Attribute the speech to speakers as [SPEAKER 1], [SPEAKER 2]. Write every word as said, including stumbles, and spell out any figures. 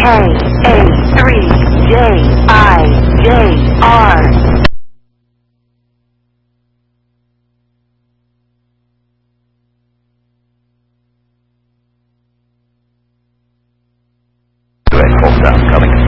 [SPEAKER 1] K A three J I J R.
[SPEAKER 2] Hold down, coming.